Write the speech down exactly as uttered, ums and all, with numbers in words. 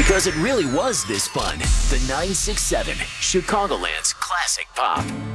Because it really was this fun. The nine six seven, Chicagoland's classic pop.